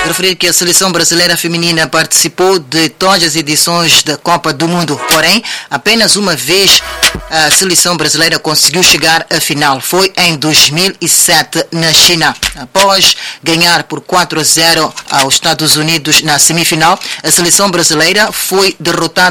Referir que a seleção brasileira feminina participou de todas as edições da Copa do Mundo, porém, apenas uma vez a seleção brasileira conseguiu chegar à final. Foi em 2007 na China. Após ganhar por 4-0 aos Estados Unidos na semifinal, a seleção brasileira foi derrotada